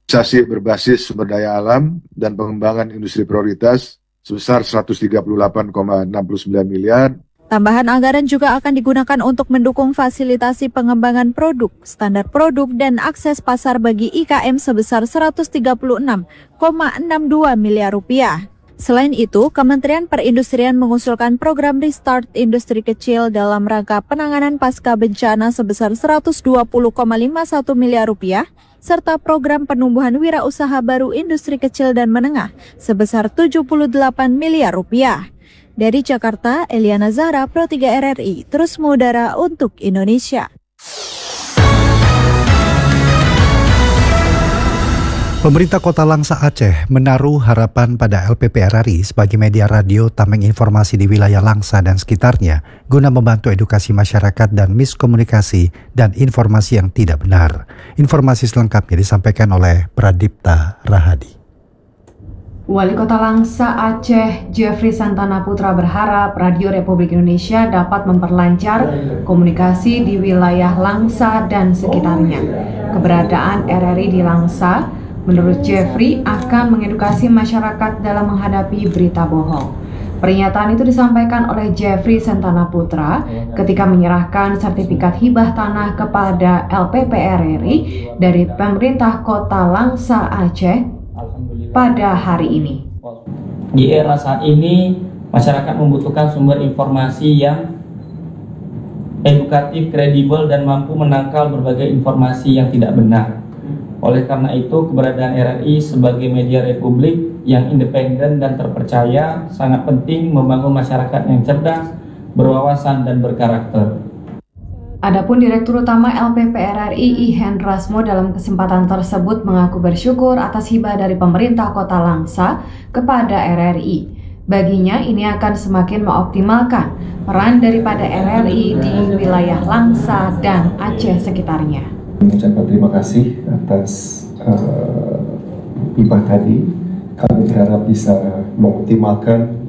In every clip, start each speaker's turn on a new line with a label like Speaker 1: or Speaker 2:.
Speaker 1: investasi berbasis sumber daya alam dan pengembangan industri prioritas sebesar 138,69 miliar.
Speaker 2: Tambahan anggaran juga akan digunakan untuk mendukung fasilitasi pengembangan produk, standar produk, dan akses pasar bagi IKM sebesar 136,62 miliar rupiah. Selain itu, Kementerian Perindustrian mengusulkan program Restart Industri Kecil dalam rangka penanganan pasca bencana sebesar 120,51 miliar rupiah, serta program penumbuhan wirausaha baru industri kecil dan menengah sebesar 78 miliar rupiah. Dari Jakarta, Eliana Zahra, Pro 3 RRI, terus mengudara untuk Indonesia.
Speaker 3: Pemerintah Kota Langsa Aceh menaruh harapan pada LPP RRI sebagai media radio tameng informasi di wilayah Langsa dan sekitarnya guna membantu edukasi masyarakat dan miskomunikasi dan informasi yang tidak benar. Informasi selengkapnya disampaikan oleh Pradipta Rahadi.
Speaker 4: Wali Kota Langsa Aceh, Jeffrey Santana Putra berharap Radio Republik Indonesia dapat memperlancar komunikasi di wilayah Langsa dan sekitarnya. Keberadaan RRI di Langsa, menurut Jeffrey, akan mengedukasi masyarakat dalam menghadapi berita bohong. Pernyataan itu disampaikan oleh Jeffrey Santana Putra ketika menyerahkan sertifikat hibah tanah kepada LPP RRI dari pemerintah Kota Langsa Aceh pada hari ini.
Speaker 5: Di era saat ini, masyarakat membutuhkan sumber informasi yang edukatif, kredibel, dan mampu menangkal berbagai informasi yang tidak benar. Oleh karena itu, keberadaan RRI sebagai media republik yang independen dan terpercaya sangat penting membangun masyarakat yang cerdas, berwawasan, dan berkarakter.
Speaker 4: Adapun Direktur Utama LPP RRI I Hendrasmo dalam kesempatan tersebut mengaku bersyukur atas hibah dari pemerintah Kota Langsa kepada RRI. Baginya ini akan semakin mengoptimalkan peran daripada RRI di wilayah Langsa dan Aceh sekitarnya.
Speaker 6: Mengucapkan terima kasih atas hibah tadi. Kami berharap bisa mengoptimalkan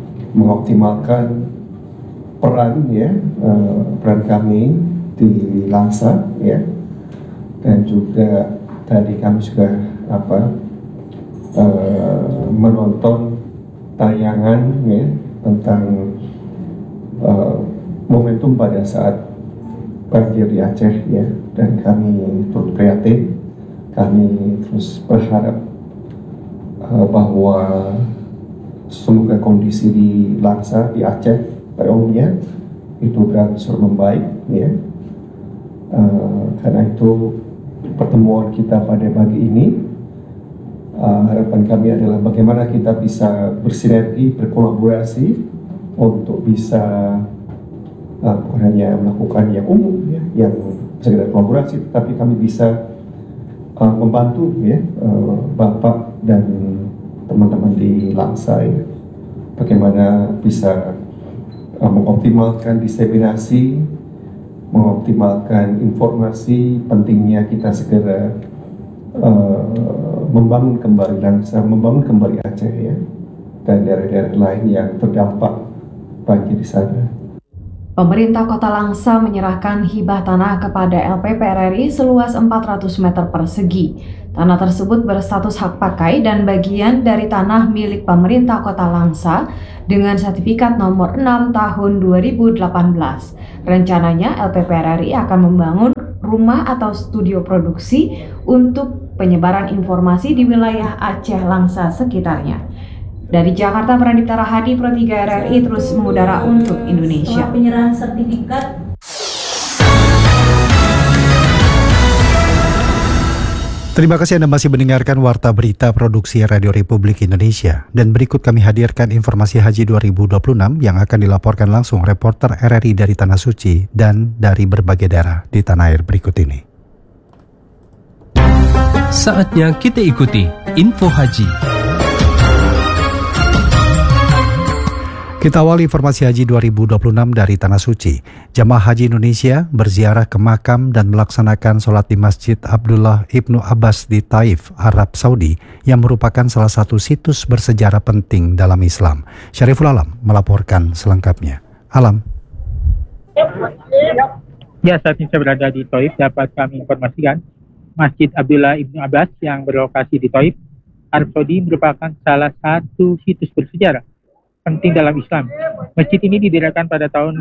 Speaker 6: peran kami di Langsa, dan juga tadi kami juga menonton tayangan tentang momentum pada saat banjir di Aceh, dan kami turut prihatin. Kami terus berharap bahwa semoga kondisi di Langsa, di Aceh pada umumnya itu berangsur membaik, karena itu pertemuan kita pada pagi ini, harapan kami adalah bagaimana kita bisa bersinergi, berkolaborasi untuk bisa bukan hanya melakukan yang umum, yang sekedar kolaborasi, tapi kami bisa membantu Bapak dan teman-teman di Langsa, bagaimana bisa mengoptimalkan diseminasi, mengoptimalkan informasi, pentingnya kita segera membangun kembali Langsa, membangun kembali Aceh, dan daerah-daerah lain yang terdampak banjir di sana.
Speaker 4: Pemerintah Kota Langsa menyerahkan hibah tanah kepada LPP RRI seluas 400 meter persegi. Tanah tersebut berstatus hak pakai dan bagian dari tanah milik pemerintah Kota Langsa dengan sertifikat nomor 6 tahun 2018. Rencananya LPP RRI akan membangun rumah atau studio produksi untuk penyebaran informasi di wilayah Aceh Langsa sekitarnya. Dari Jakarta, Pradipta Rahadi, Pro 3 RRI terus mengudara untuk Indonesia.
Speaker 7: Penyerahan sertifikat.
Speaker 3: Terima kasih Anda masih mendengarkan Warta Berita Produksi Radio Republik Indonesia. Dan berikut kami hadirkan informasi Haji 2026 yang akan dilaporkan langsung reporter RRI dari Tanah Suci dan dari berbagai daerah di tanah air berikut ini.
Speaker 8: Saatnya kita ikuti Info Haji.
Speaker 3: Kita awali informasi Haji 2026 dari Tanah Suci. Jamaah Haji Indonesia berziarah ke makam dan melaksanakan sholat di Masjid Abdullah Ibnu Abbas di Taif, Arab Saudi, yang merupakan salah satu situs bersejarah penting dalam Islam. Syariful Alam melaporkan selengkapnya. Alam.
Speaker 9: Ya, saat ini saya berada di Taif, dapat kami informasikan
Speaker 7: Masjid Abdullah Ibnu Abbas yang berlokasi di Thaif, Arab Saudi merupakan salah satu situs bersejarah penting dalam Islam. Masjid ini didirikan pada tahun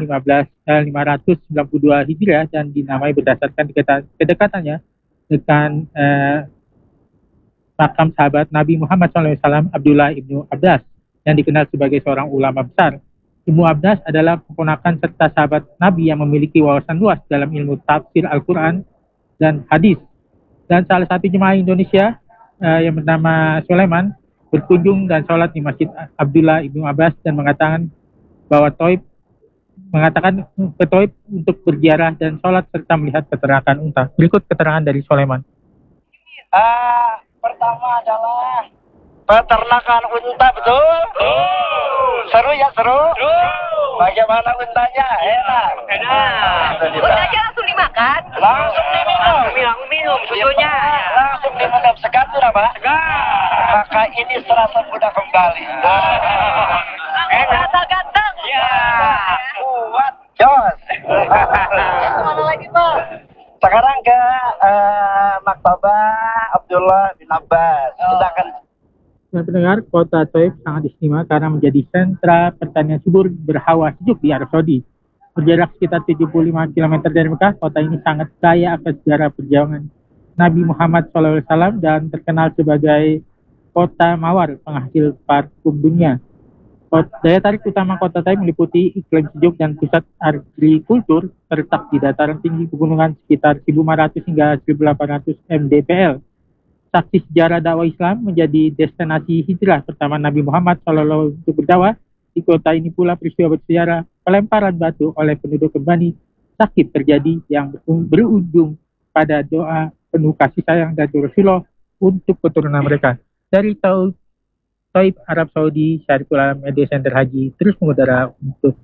Speaker 7: 592 Hijriah dan dinamai berdasarkan kedekatannya dengan makam sahabat Nabi Muhammad SAW Abdullah Ibnu Abbas yang dikenal sebagai seorang ulama besar. Ibnu Abbas adalah keponakan serta sahabat Nabi yang memiliki wawasan luas dalam ilmu tafsir Al-Quran dan hadis. Dan salah satu jemaah Indonesia yang bernama Sulaiman berkunjung dan sholat di Masjid Abdullah Ibnu Abbas dan mengatakan ke Thaif untuk berziarah dan sholat serta melihat peternakan unta. Berikut keterangan dari Sulaiman.
Speaker 9: Pertama adalah peternakan unta, betul? Seru ya, seru? Bagaimana untanya? Enak.
Speaker 10: Untanya langsung dimakan?
Speaker 9: Langsung diminum.
Speaker 10: Minum susunya.
Speaker 9: Langsung diminum. Segar sudah, Pak? Maka ini serasa mudah kembali.
Speaker 10: Rasa ganteng.
Speaker 9: Ya. Kuat, jos.
Speaker 10: Mana lagi, Pak?
Speaker 9: Sekarang ke Maktabah Abdullah bin Abbas. Kita akan
Speaker 7: Pendengar, kota Thaif sangat istimewa karena menjadi sentra pertanian subur berhawa sejuk di Arab Saudi. Berjarak sekitar 75 km dari Mekah, kota ini sangat kaya akan sejarah perjalanan Nabi Muhammad SAW dan terkenal sebagai kota mawar penghasil parfum dunia. Daya tarik utama kota Thaif meliputi iklim sejuk dan pusat agrikultur terletak di dataran tinggi pegunungan sekitar 1.500 hingga 1.800 mdpl. Saksi sejarah dakwah Islam menjadi destinasi hijrah pertama Nabi Muhammad SAW untuk berdakwah. Di kota ini pula peristiwa bersejarah pelemparan batu oleh penduduk Bani Sakif terjadi yang berujung pada doa penuh kasih sayang dari Rasulullah untuk keturunan mereka. Dari Thaif, Arab Saudi, Syariful Alam Media Center Haji terus mengudara untuk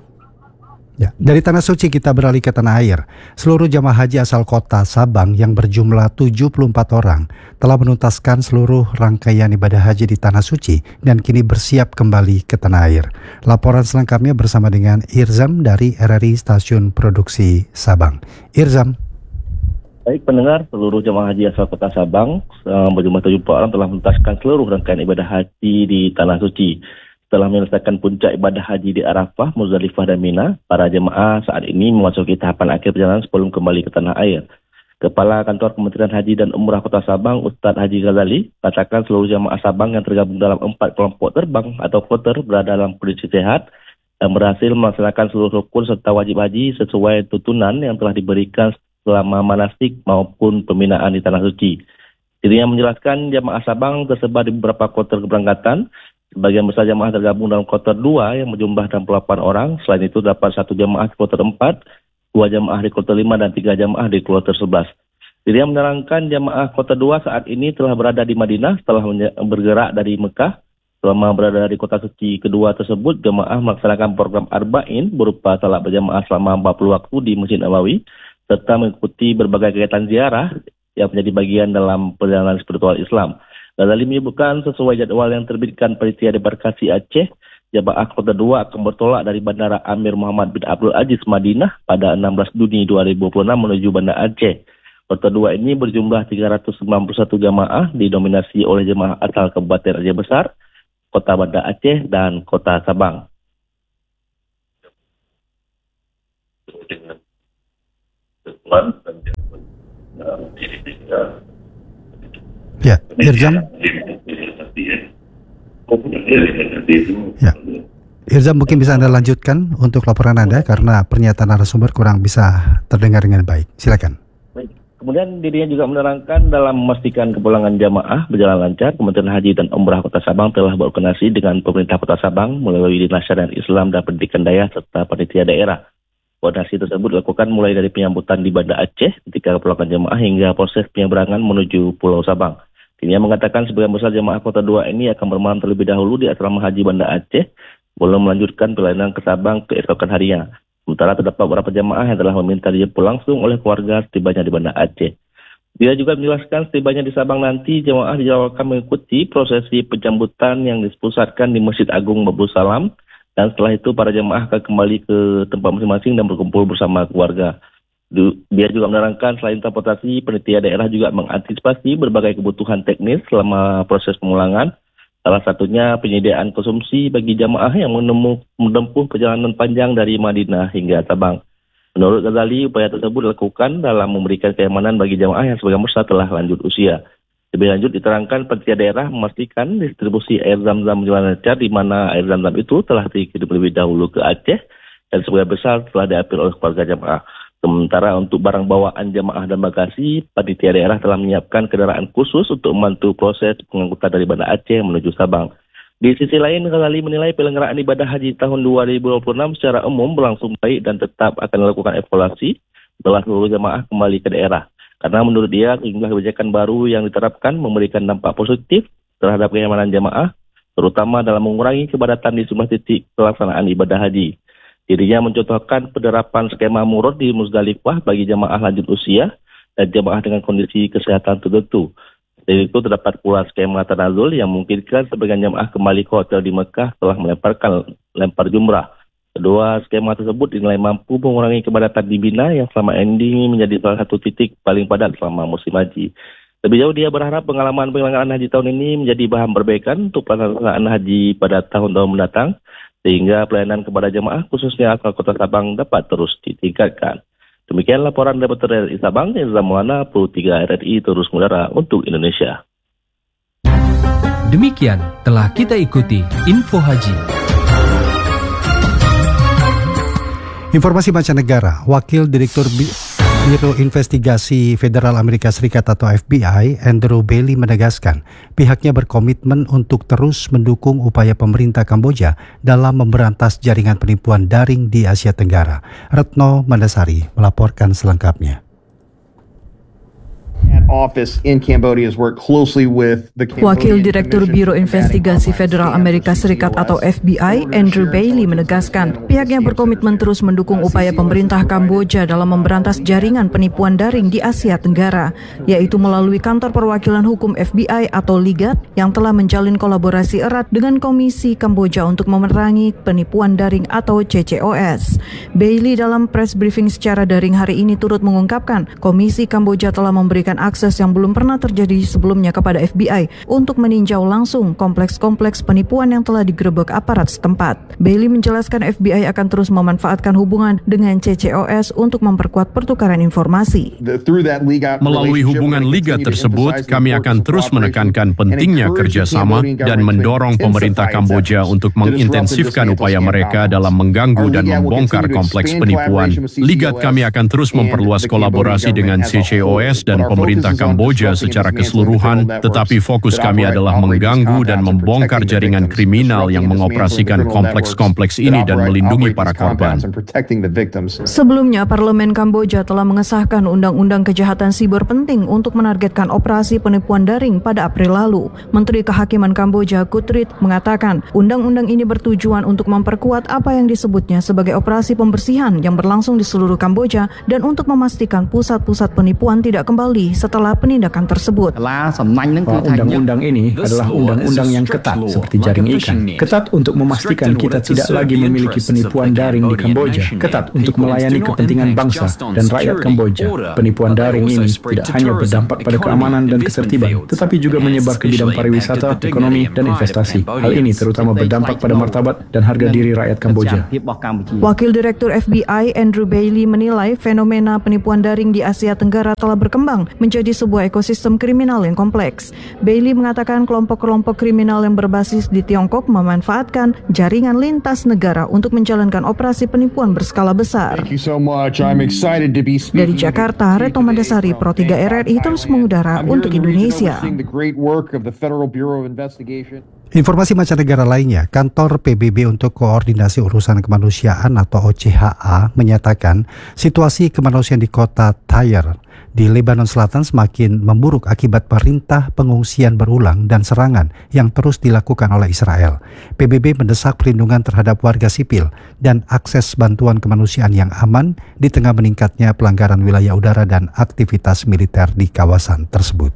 Speaker 3: Ya, dari Tanah Suci kita beralih ke Tanah Air. Seluruh jamaah haji asal kota Sabang yang berjumlah 74 orang telah menuntaskan seluruh rangkaian ibadah haji di Tanah Suci dan kini bersiap kembali ke Tanah Air. Laporan selengkapnya bersama dengan Irzam dari RRI Stasiun Produksi Sabang. Irzam.
Speaker 11: Baik pendengar, seluruh jamaah haji asal kota Sabang berjumlah 74 orang telah menuntaskan seluruh rangkaian ibadah haji di Tanah Suci. Setelah menyelesaikan puncak ibadah haji di Arafah, Muzdalifah dan Mina, para jemaah saat ini memasuki tahapan akhir perjalanan sebelum kembali ke tanah air. Kepala Kantor Kementerian Haji dan Umrah Kota Sabang, Ustadz Haji Ghazali, katakan seluruh jemaah Sabang yang tergabung dalam 4 kelompok terbang atau kloter berada dalam kondisi sehat dan berhasil melaksanakan seluruh rukun serta wajib haji sesuai tuntunan yang telah diberikan selama manasik maupun pembinaan di Tanah Suci. Dirinya menjelaskan jemaah Sabang tersebar di beberapa kloter keberangkatan. Sebagian besar jamaah tergabung dalam kloter 2 yang berjumlah 68 orang. Selain itu dapat 1 jamaah di kloter 4, 2 jamaah di kloter 5, dan 3 jamaah di kloter 11. Dirinya menerangkan jamaah kloter 2 saat ini telah berada di Madinah setelah bergerak dari Mekah. Selama berada di kota suci kedua tersebut, jamaah melaksanakan program Arba'in berupa salat berjamaah selama 40 waktu di Masjid Nabawi, serta mengikuti berbagai kegiatan ziarah yang menjadi bagian dalam perjalanan spiritual Islam. Ghazali menyebutkan sesuai jadwal yang terbitkan Panitia Debarkasi Aceh, jamaah kloter 2 akan bertolak dari Bandara Amir Muhammad bin Abdul Aziz Madinah pada 16 Juni 2026 menuju Banda Aceh. Kloter 2 ini berjumlah 391 jamaah didominasi oleh jemaah asal Kabupaten Aceh Besar, Kota Banda Aceh, dan Kota Sabang.
Speaker 3: Ya, Irzam. Ya. Irzam, mungkin bisa Anda lanjutkan untuk laporan Anda karena pernyataan narasumber kurang bisa terdengar dengan baik. Silakan.
Speaker 11: Kemudian dirinya juga menerangkan dalam memastikan kepulangan jamaah berjalan lancar, Kementerian Haji dan Umrah Kota Sabang telah berkoordinasi dengan pemerintah Kota Sabang melalui Dinas Syariat Islam dan Pendidikan Daya serta panitia daerah. Koordinasi tersebut dilakukan mulai dari penyambutan di Banda Aceh ketika kepulangan jamaah hingga proses penyeberangan menuju Pulau Sabang. Dirinya mengatakan sebagian besar jamaah Kota 2 ini akan bermalam terlebih dahulu di asrama haji Banda Aceh, belum melanjutkan perjalanan ke Sabang keesokan harinya. Sementara terdapat beberapa jamaah yang telah meminta dijemput langsung oleh keluarga setibanya di Banda Aceh. Dia juga menjelaskan setibanya di Sabang nanti jamaah dijadwalkan mengikuti prosesi penjemputan yang dipusatkan di Masjid Agung Babul Salam, dan setelah itu para jamaah akan kembali ke tempat masing-masing dan berkumpul bersama keluarga. Dia juga menerangkan selain transportasi, panitia daerah juga mengantisipasi berbagai kebutuhan teknis selama proses pemulangan. Salah satunya penyediaan konsumsi bagi jamaah yang menempuh perjalanan panjang dari Madinah hingga Sabang. Menurut Ghazali, upaya tersebut dilakukan dalam memberikan keamanan bagi jamaah yang sebagian besar telah lanjut usia. Lebih lanjut diterangkan panitia daerah memastikan distribusi air zam-zam berjalan lancar di mana air zam-zam itu telah dikirim lebih dahulu ke Aceh dan sebagian besar telah diambil oleh keluarga jamaah. Sementara untuk barang bawaan jamaah dan bagasi, panitia daerah telah menyiapkan kendaraan khusus untuk membantu proses pengangkutan dari Banda Aceh menuju Sabang. Di sisi lain, Ghazali menilai penyelenggaraan ibadah haji tahun 2026 secara umum berlangsung baik dan tetap akan melakukan evaluasi setelah seluruh jamaah kembali ke daerah. Karena menurut dia, sejumlah kebijakan baru yang diterapkan memberikan dampak positif terhadap kenyamanan jamaah, terutama dalam mengurangi kepadatan di sejumlah titik pelaksanaan ibadah haji. Dirinya mencontohkan penerapan skema murad di Muzdalifah bagi jamaah lanjut usia dan jamaah dengan kondisi kesehatan tertentu. Dari itu terdapat pula skema tanazul yang memungkinkan sebagian jamaah kembali ke hotel di Mekah setelah melemparkan lempar jumrah. Kedua skema tersebut dinilai mampu mengurangi kepadatan di Mina yang selama ini menjadi salah satu titik paling padat selama musim haji. Lebih jauh dia berharap pengalaman penyelenggaraan haji tahun ini menjadi bahan perbaikan untuk pelaksanaan haji pada tahun-tahun mendatang, sehingga pelayanan kepada jemaah khususnya asal Kota Sabang dapat terus ditingkatkan. Demikian laporan reporter RRI Sabang, Ezra Muana, Pro 3 RRI terus mengudara untuk Indonesia.
Speaker 8: Demikian telah kita ikuti Info Haji.
Speaker 3: Informasi mancanegara, Wakil Direktur Biro Investigasi Federal Amerika Serikat atau FBI, Andrew Bailey menegaskan pihaknya berkomitmen untuk terus mendukung upaya pemerintah Kamboja dalam memberantas jaringan penipuan daring di Asia Tenggara. Retno Mandasari melaporkan selengkapnya.
Speaker 12: Wakil Direktur Biro Investigasi Federal Amerika Serikat atau FBI, Andrew Bailey menegaskan pihaknya berkomitmen terus mendukung upaya pemerintah Kamboja dalam memberantas jaringan penipuan daring di Asia Tenggara, yaitu melalui Kantor Perwakilan Hukum FBI atau LIGAT yang telah menjalin kolaborasi erat dengan Komisi Kamboja untuk memerangi penipuan daring atau CCOS. Bailey dalam press briefing secara daring hari ini turut mengungkapkan Komisi Kamboja telah memberikan akses yang belum pernah terjadi sebelumnya kepada FBI untuk meninjau langsung kompleks-kompleks penipuan yang telah digerebek aparat setempat. Bailey menjelaskan FBI akan terus memanfaatkan hubungan dengan CCOS untuk memperkuat pertukaran informasi.
Speaker 13: Melalui hubungan liga tersebut, kami akan terus menekankan pentingnya kerjasama dan mendorong pemerintah Kamboja untuk mengintensifkan upaya mereka dalam mengganggu dan membongkar kompleks penipuan. Liga kami akan terus memperluas kolaborasi dengan CCOS dan pemerintah Kamboja secara keseluruhan, tetapi fokus kami adalah mengganggu dan membongkar jaringan kriminal yang mengoperasikan kompleks-kompleks ini dan melindungi para korban.
Speaker 12: Sebelumnya, Parlemen Kamboja telah mengesahkan Undang-Undang Kejahatan Siber penting untuk menargetkan operasi penipuan daring pada April lalu. Menteri Kehakiman Kamboja, Kutrit, mengatakan undang-undang ini bertujuan untuk memperkuat apa yang disebutnya sebagai operasi pembersihan yang berlangsung di seluruh Kamboja dan untuk memastikan pusat-pusat penipuan tidak kembali setelah penindakan tersebut.
Speaker 14: Undang-undang ini adalah undang-undang yang ketat seperti jaring ikan. Ketat untuk memastikan kita tidak lagi memiliki penipuan daring di Kamboja. Ketat untuk melayani kepentingan bangsa dan rakyat Kamboja. Penipuan daring ini tidak hanya berdampak pada keamanan dan ketertiban, tetapi juga menyebar ke bidang pariwisata, ekonomi, dan investasi. Hal ini terutama berdampak pada martabat dan harga diri rakyat Kamboja.
Speaker 12: Wakil Direktur FBI, Andrew Bailey, menilai fenomena penipuan daring di Asia Tenggara telah berkembang menjadi sebuah ekosistem kriminal yang kompleks. Bailey mengatakan kelompok-kelompok kriminal yang berbasis di Tiongkok memanfaatkan jaringan lintas negara untuk menjalankan operasi penipuan berskala besar. Dari Jakarta, Retno Mandasari, Pro 3 RRI terus mengudara untuk Indonesia.
Speaker 3: Informasi mancanegara lainnya, Kantor PBB untuk Koordinasi Urusan Kemanusiaan atau OCHA menyatakan situasi kemanusiaan di kota Tyre di Lebanon Selatan semakin memburuk akibat perintah pengungsian berulang dan serangan yang terus dilakukan oleh Israel. PBB mendesak perlindungan terhadap warga sipil dan akses bantuan kemanusiaan yang aman di tengah meningkatnya pelanggaran wilayah udara dan aktivitas militer di kawasan tersebut.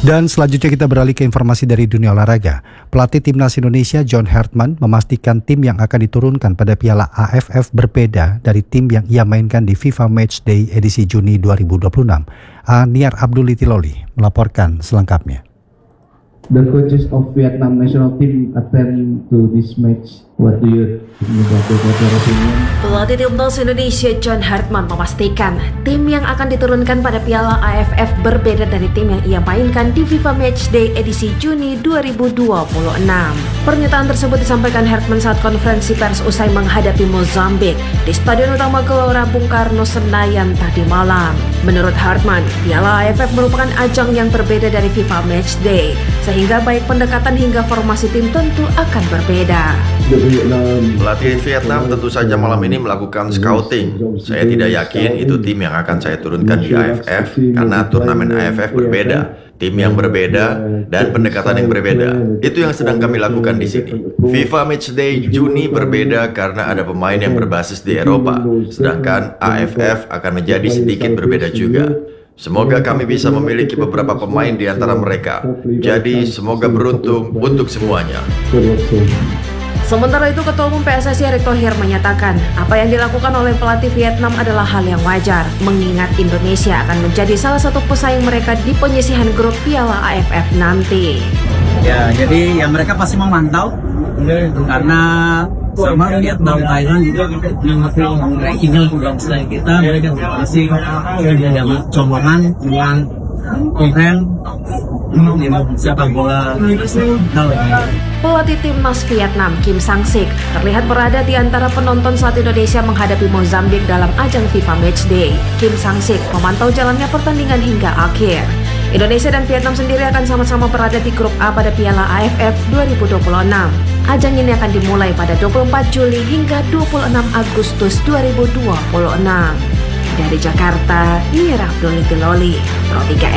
Speaker 3: Dan selanjutnya kita beralih ke informasi dari dunia olahraga. Pelatih Timnas Indonesia John Hartman memastikan tim yang akan diturunkan pada Piala AFF berbeda dari tim yang ia mainkan di FIFA Matchday edisi Juni 2026. Aniar Abdulitiloli melaporkan selengkapnya.
Speaker 15: The coaches of Vietnam national team attend to this match. What do you think about the opinion?
Speaker 16: Pelatih Timnas Indonesia John Hartman memastikan tim yang akan diturunkan pada Piala AFF berbeda dari tim yang ia mainkan di FIFA Matchday edisi Juni 2026. Pernyataan tersebut disampaikan Hartman saat konferensi pers usai menghadapi Mozambik di Stadion Utama Gelora Bung Karno Senayan tadi malam. Menurut Hartman, Piala AFF merupakan ajang yang berbeda dari FIFA Matchday, sehingga baik pendekatan hingga formasi tim tentu akan berbeda.
Speaker 17: Pelatih Vietnam tentu saja malam ini melakukan scouting. Saya tidak yakin itu tim yang akan saya turunkan di AFF karena turnamen AFF berbeda, tim yang berbeda dan pendekatan yang berbeda. Itu yang sedang kami lakukan di sini. FIFA Matchday Juni berbeda karena ada pemain yang berbasis di Eropa, sedangkan AFF akan menjadi sedikit berbeda juga. Semoga kami bisa memiliki beberapa pemain di antara mereka. Jadi semoga beruntung untuk semuanya.
Speaker 16: Sementara itu, Ketua Umum PSSI Erick Thohir menyatakan apa yang dilakukan oleh pelatih Vietnam adalah hal yang wajar, mengingat Indonesia akan menjadi salah satu pesaing mereka di penyisihan grup Piala AFF nanti.
Speaker 18: Ya, jadi ya mereka pasti memantau karena sama Vietnam, Thailand juga rankingnya juga selain kita, mereka masih ada colongan yang keren sepak bola.
Speaker 16: Pelatih timnas Vietnam Kim Sang-sik terlihat berada di antara penonton saat Indonesia menghadapi Mozambik dalam ajang FIFA Matchday. Kim Sang-sik memantau jalannya pertandingan hingga akhir. Indonesia dan Vietnam sendiri akan sama-sama berada di grup A pada Piala AFF 2026. Ajang ini akan dimulai pada 24 Juli hingga 26 Agustus 2026. Dari Jakarta, Aniar Abdulitiloli, Pro 3